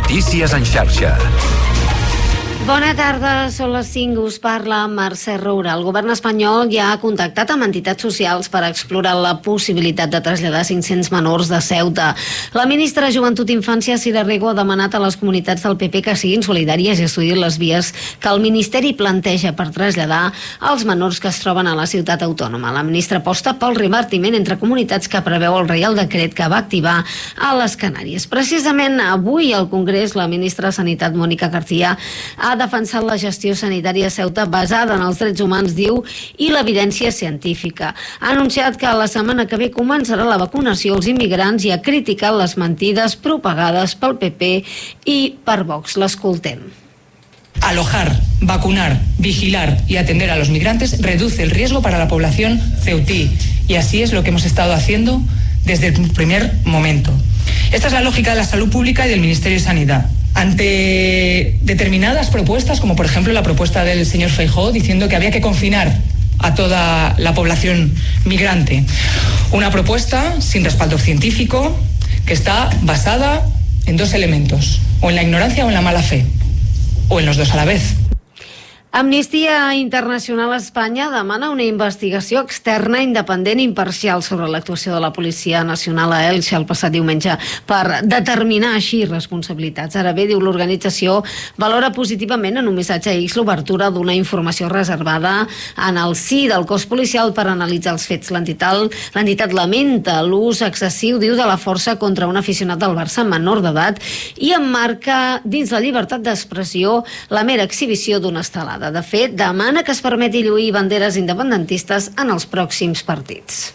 Notícies en xarxa. Bona tarda, són les 5, us parla Mercè Roura. El govern espanyol ja ha contactat amb entitats socials per explorar la possibilitat de traslladar 500 menors de Ceuta. La ministra de Joventut i Infància, Sira Rego, ha demanat a les comunitats del PP que siguin solidàries i estudiïn les vies que el Ministeri planteja per traslladar els menors que es troben a la ciutat autònoma. La ministra aposta pel repartiment entre comunitats que preveu el Reial Decret que va activar a les Canàries. Precisament avui al Congrés, la ministra de Sanitat, Mònica García, ha defensat la gestió sanitària a Ceuta basada en els drets humans, diu, i l'evidència científica. Ha anunciat que la setmana que ve començarà la vacunació als immigrants i ha criticat les mentides propagades pel PP i per Vox. L'escoltem. Alojar, vacunar, vigilar y atender a los migrantes reduce el riesgo para la población ceutí, y así es lo que hemos estado haciendo desde el primer momento. Esta es la lógica de la salud pública y del Ministerio de Sanidad. Ante determinadas propuestas, como por ejemplo la propuesta del señor Feijóo diciendo que había que confinar a toda la población migrante, una propuesta sin respaldo científico que está basada en dos elementos, o en la ignorancia o en la mala fe, o en los dos a la vez. Amnistia Internacional a Espanya demana una investigació externa, independent i imparcial sobre l'actuació de la Policia Nacional a Elx el passat diumenge per determinar així responsabilitats. Ara bé, diu l'organització, valora positivament en un missatge a X l'obertura d'una informació reservada en el si del cos policial per analitzar els fets. L'entitat lamenta l'ús excessiu, diu, de la força contra un aficionat del Barça menor d'edat i emmarca dins la llibertat d'expressió la mera exhibició d'una estelada. De fet, demana que es permeti lluir banderes independentistes en els pròxims partits.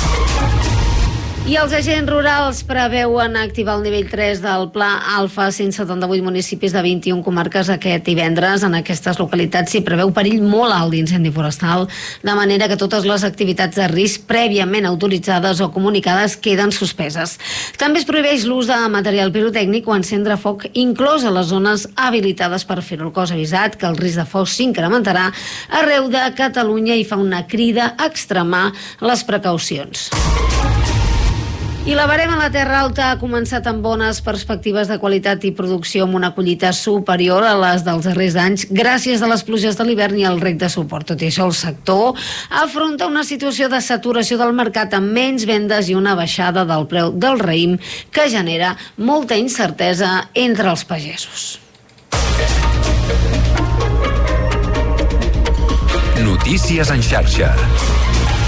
I els agents rurals preveuen activar el nivell 3 del Pla Alfa a 178 municipis de 21 comarques aquest divendres. En aquestes localitats s'hi preveu perill molt alt d'incendi forestal, de manera que totes les activitats de risc prèviament autoritzades o comunicades queden suspeses. També es prohibeix l'ús de material pirotècnic o encendre foc, inclòs a les zones habilitades per fer-ho. El cos ha avisat que el risc de foc s'incrementarà arreu de Catalunya i fa una crida a extremar les precaucions. I la Verema a la Terra Alta ha començat amb bones perspectives de qualitat i producció amb una collita superior a les dels darrers anys gràcies a les pluges de l'hivern i al reg de suport. Tot i això, el sector afronta una situació de saturació del mercat amb menys vendes i una baixada del preu del raïm que genera molta incertesa entre els pagesos. Notícies en xarxa.